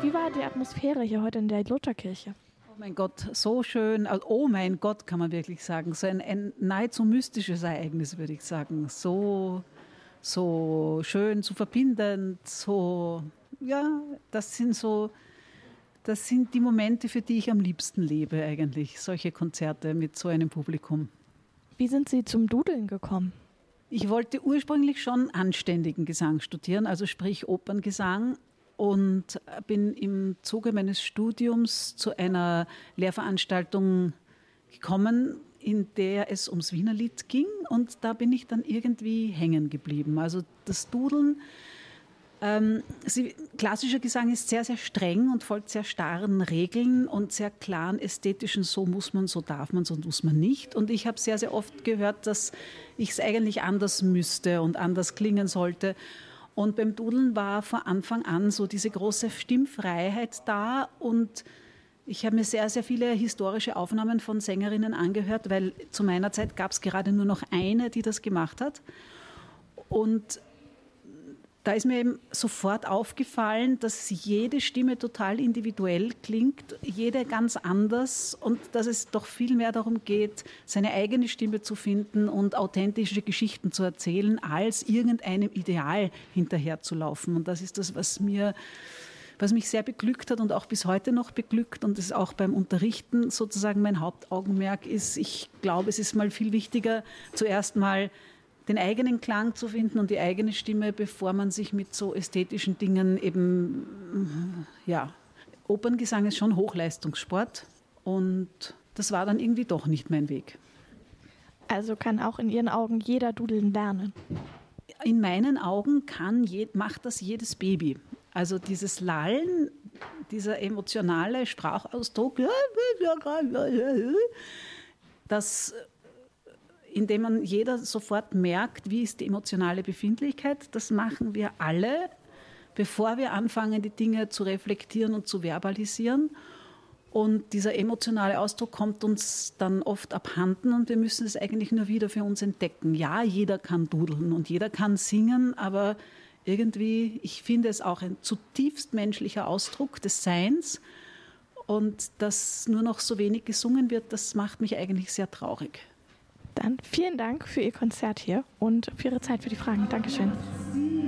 Wie war die Atmosphäre hier heute in der Lutherkirche? Oh mein Gott, so schön. Also, oh mein Gott, kann man wirklich sagen. So ein nahezu mystisches Ereignis, würde ich sagen. So schön, so verbindend, so, ja, das sind die Momente, für die ich am liebsten lebe eigentlich. Solche Konzerte mit so einem Publikum. Wie sind Sie zum Dudeln gekommen? Ich wollte ursprünglich schon anständigen Gesang studieren, also sprich Operngesang. Und bin im Zuge meines Studiums zu einer Lehrveranstaltung gekommen, in der es ums Wienerlied ging. Und da bin ich dann irgendwie hängen geblieben. Also das Dudeln, klassischer Gesang ist sehr, sehr streng und folgt sehr starren Regeln und sehr klaren ästhetischen, so muss man, so darf man, so muss man nicht. Und ich habe sehr, sehr oft gehört, dass ich es eigentlich anders müsste und anders klingen sollte. Und beim Dudeln war von Anfang an so diese große Stimmfreiheit da und ich habe mir sehr, sehr viele historische Aufnahmen von Sängerinnen angehört, weil zu meiner Zeit gab es gerade nur noch eine, die das gemacht hat. Und da ist mir eben sofort aufgefallen, dass jede Stimme total individuell klingt, jede ganz anders und dass es doch viel mehr darum geht, seine eigene Stimme zu finden und authentische Geschichten zu erzählen, als irgendeinem Ideal hinterherzulaufen. Und das ist das, was mich sehr beglückt hat und auch bis heute noch beglückt und es auch beim Unterrichten sozusagen mein Hauptaugenmerk ist. Ich glaube, es ist mal viel wichtiger, zuerst mal den eigenen Klang zu finden und die eigene Stimme, bevor man sich mit so ästhetischen Dingen eben, ja, Operngesang ist schon Hochleistungssport und das war dann irgendwie doch nicht mein Weg. Also kann auch in Ihren Augen jeder dudeln lernen? In meinen Augen macht das jedes Baby. Also dieses Lallen, dieser emotionale Sprachausdruck, indem jeder sofort merkt, wie ist die emotionale Befindlichkeit. Das machen wir alle, bevor wir anfangen, die Dinge zu reflektieren und zu verbalisieren. Und dieser emotionale Ausdruck kommt uns dann oft abhanden und wir müssen es eigentlich nur wieder für uns entdecken. Ja, jeder kann dudeln und jeder kann singen, aber irgendwie, ich finde es auch ein zutiefst menschlicher Ausdruck des Seins. Und dass nur noch so wenig gesungen wird, das macht mich eigentlich sehr traurig. Dann vielen Dank für Ihr Konzert hier und für Ihre Zeit für die Fragen. Dankeschön.